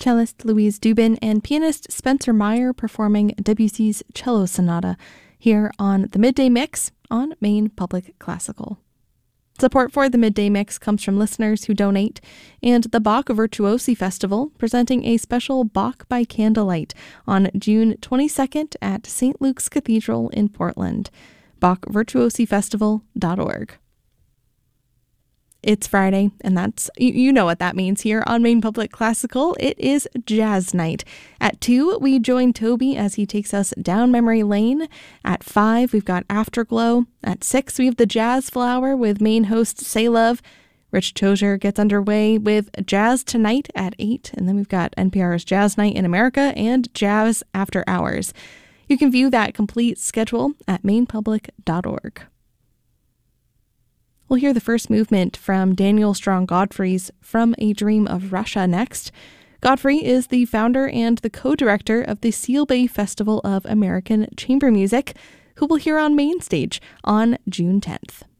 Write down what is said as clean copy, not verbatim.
cellist Louise Dubin, and pianist Spencer Meyer performing Debussy's Cello Sonata here on the Midday Mix on Maine Public Classical. Support for the Midday Mix comes from listeners who donate, and the Bach Virtuosi Festival, presenting a special Bach by Candlelight on June 22nd at St. Luke's Cathedral in Portland. BachVirtuosiFestival.org. It's Friday, and that's, you know what that means here on Maine Public Classical. It is Jazz Night. At 2, we join Toby as he takes us down memory lane. At 5, we've got Afterglow. At 6, we have the Jazz Flower with Maine host Say Love. Rich Tozier gets underway with Jazz Tonight at 8, and then we've got NPR's Jazz Night in America and Jazz After Hours. You can view that complete schedule at mainepublic.org. We'll hear the first movement from Daniel Strong Godfrey's From a Dream of Russia next. Godfrey is the founder and the co-director of the Seal Bay Festival of American Chamber Music, who we'll hear on Main Stage on June 10th.